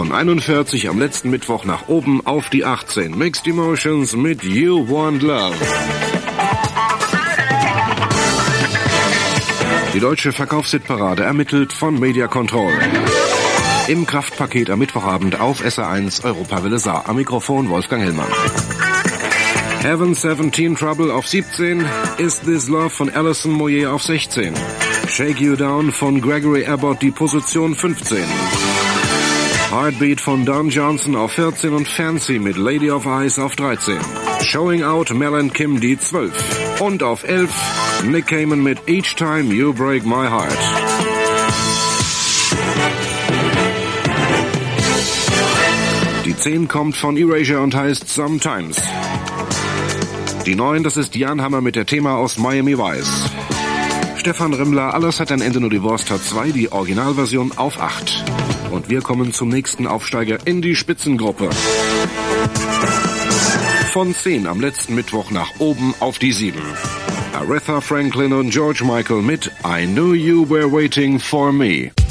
Von 41 am letzten Mittwoch nach oben auf die 18. Mixed Emotions mit You Want Love. Die deutsche Verkaufshitparade ermittelt von Media Control. Im Kraftpaket am Mittwochabend auf SR1 Europawelle Saar. Am Mikrofon Wolfgang Hellmann. Heaven 17 Trouble auf 17. Is This Love von Alison Moyet auf 16. Shake You Down von Gregory Abbott die Position 15. Heartbeat von Don Johnson auf 14 und Fancy mit Lady of Ice auf 13. Showing Out Mel and Kim die 12. Und auf 11 Nick Cayman mit Each Time You Break My Heart. Die 10 kommt von Erasure und heißt Sometimes. Die 9, das ist Jan Hammer mit der Thema aus Miami Vice. Stefan Rimmler, Alles hat ein Ende, nur die Wurst hat 2, die Originalversion auf 8. Und wir kommen zum nächsten Aufsteiger in die Spitzengruppe. Von 10 am letzten Mittwoch nach oben auf die 7. Aretha Franklin und George Michael mit I Knew You Were Waiting For Me.